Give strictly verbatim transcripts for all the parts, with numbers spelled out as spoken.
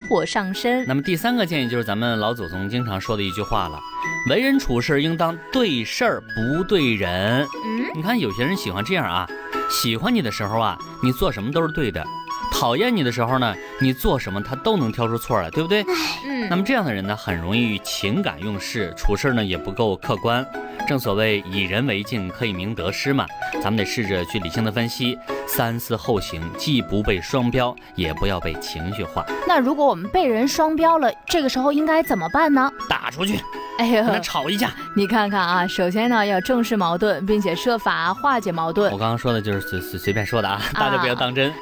火上身。 那么第三个建议就是咱们老祖宗经常说的一句话了，为人处事应当对事儿不对人。嗯，你看有些人喜欢这样啊，喜欢你的时候啊，你做什么都是对的，讨厌你的时候呢，你做什么他都能挑出错来，对不对？嗯，那么这样的人呢，很容易情感用事，处事呢也不够客观。正所谓以人为镜，可以明得失嘛，咱们得试着去理性的分析，三思后行，既不被双标，也不要被情绪化。 那如果我们被人双标了，这个时候应该怎么办呢？ 打出去， 哎呀， 跟他吵一架。 你看看啊，首先呢要正视矛盾，并且设法化解矛盾。 我刚刚说的就是随随随便说的啊，大家不要当真。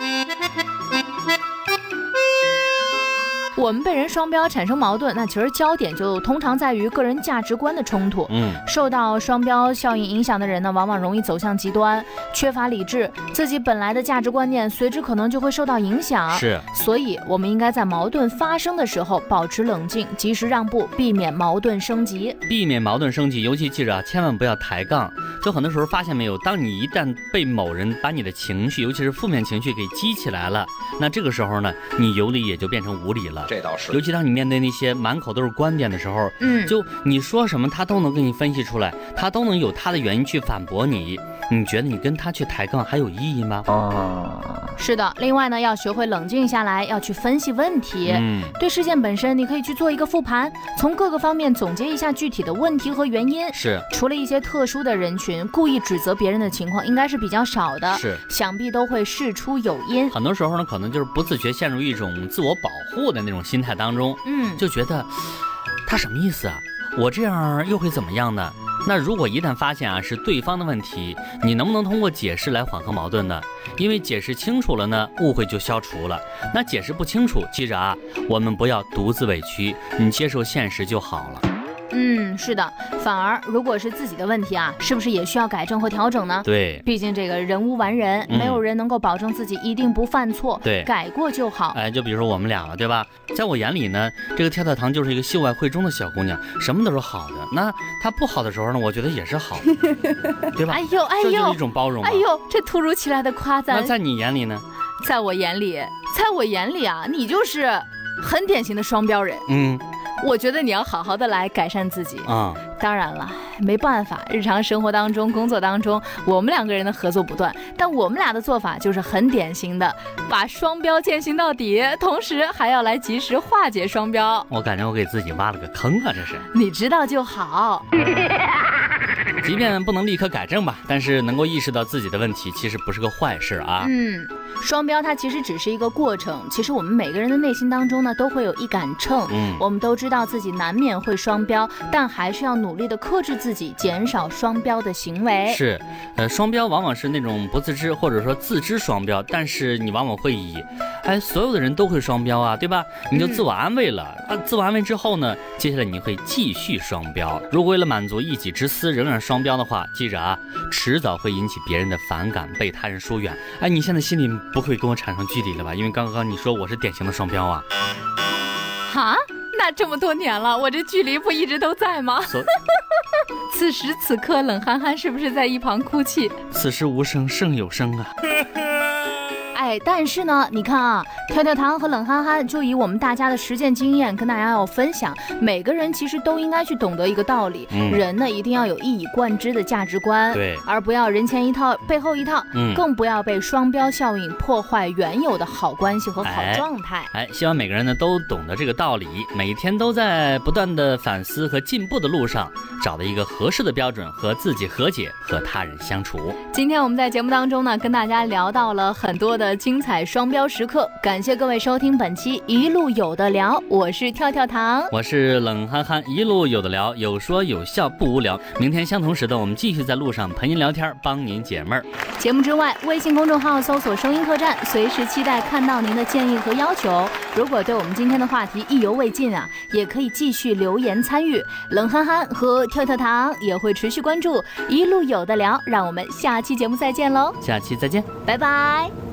我们被人双标产生矛盾，那其实焦点就通常在于个人价值观的冲突。嗯，受到双标效应影响的人呢，往往容易走向极端，缺乏理智，自己本来的价值观念随之可能就会受到影响。 是， 所以我们应该在矛盾发生的时候保持冷静，及时让步，避免矛盾升级。 避免矛盾升级，尤其记着啊，千万不要抬杠。就很多时候发现没有，当你一旦被某人把你的情绪，尤其是负面情绪给激起来了，那这个时候呢，你有理也就变成无理了。 这倒是， 尤其当你面对那些满口都是观点的时候，嗯，就你说什么他都能给你分析出来，他都能有他的原因去反驳你，你觉得你跟他去抬杠还有意义吗？ 哦，是的。另外呢，要学会冷静下来，要去分析问题。嗯，对事件本身，你可以去做一个复盘，从各个方面总结一下具体的问题和原因。 是， 除了一些特殊的人群，故意指责别人的情况应该是比较少的。 是， 想必都会事出有因。 很多时候呢，可能就是不自觉陷入一种自我保护的那种心态当中，嗯，就觉得他什么意思啊？我这样又会怎么样呢？那如果一旦发现啊是对方的问题，你能不能通过解释来缓和矛盾呢？因为解释清楚了呢，误会就消除了。那解释不清楚，记着啊，我们不要独自委屈，你接受现实就好了。 嗯，是的，反而如果是自己的问题啊，是不是也需要改正和调整呢？ 对， 毕竟这个人无完人，嗯、没有人能够保证自己一定不犯错， 对， 改过就好。 哎，就比如说我们俩了，对吧？在我眼里呢，这个跳跳糖就是一个秀外慧中的小姑娘，什么都是好的。那她不好的时候呢，我觉得也是好的，对吧？ 哎呦哎呦， 这就是一种包容。 哎呦，这突如其来的夸赞。 那在你眼里呢？ 在我眼里，在我眼里啊，你就是很典型的双标人。嗯。我觉得你要好好的来改善自己啊！当然了，没办法，日常生活当中、工作当中，我们两个人的合作不断，但我们俩的做法就是很典型的，把双标践行到底，同时还要来及时化解双标。 我感觉我给自己挖了个坑啊，这是。 你知道就好。 即便不能立刻改正吧，但是能够意识到自己的问题，其实不是个坏事啊。 嗯，双标它其实只是一个过程，其实我们每个人的内心当中呢，都会有一杆秤。嗯，我们都知道自己难免会双标，但还是要努力的克制自己，减少双标的行为。 是，呃，双标往往是那种不自知，或者说自知双标，但是你往往会以，哎，所有的人都会双标啊，对吧？你就自我安慰了。啊、嗯，自我安慰之后呢，接下来你会继续双标。如果为了满足一己之私，仍然双标的话，记着啊，迟早会引起别人的反感，被他人疏远。哎，你现在心里不会跟我产生距离了吧？因为刚刚你说我是典型的双标啊。 哈？那这么多年了，我这距离不一直都在吗？此时此刻，冷憨憨是不是在一旁哭泣？ 此时无声胜有声啊。 哎，但是呢，你看啊，跳跳糖和冷憨憨就以我们大家的实践经验跟大家要分享，每个人其实都应该去懂得一个道理，嗯、人呢一定要有一以贯之的价值观， 对， 而不要人前一套背后一套，嗯，更不要被双标效应破坏原有的好关系和好状态。 哎，哎希望每个人呢都懂得这个道理，每天都在不断的反思和进步的路上，找到一个合适的标准，和自己和解，和他人相处。 今天我们在节目当中呢，跟大家聊到了很多的精彩双标时刻，感谢各位收听本期一路有的聊，我是跳跳糖， 我是冷憨憨，一路有的聊，有说有笑不无聊。明天相同时段，我们继续在路上陪您聊天，帮您解闷儿。 节目之外，微信公众号搜索声音客栈，随时期待看到您的建议和要求。如果对我们今天的话题意犹未尽啊，也可以继续留言参与。冷憨憨和跳跳糖也会持续关注一路有的聊，让我们下期节目再见喽！ 下期再见， 拜拜。